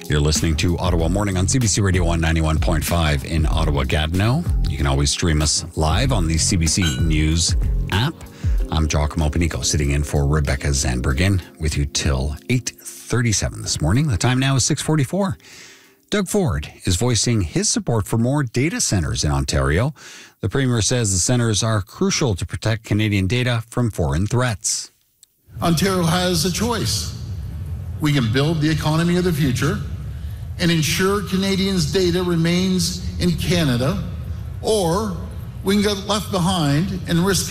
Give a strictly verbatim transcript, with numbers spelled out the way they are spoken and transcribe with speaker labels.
Speaker 1: You're listening to Ottawa Morning on C B C Radio one ninety-one point five in Ottawa-Gatineau. You can always stream us live on the C B C News app. I'm Giacomo Panico, sitting in for Rebecca Zandbergen, with you till eight thirty-seven this morning. The time now is six forty-four. Doug Ford is voicing his support for more data centers in Ontario. The Premier says the centers are crucial to protect Canadian data from foreign threats.
Speaker 2: Ontario has a choice. We can build the economy of the future and ensure Canadians' data remains in Canada, or we can get left behind and risk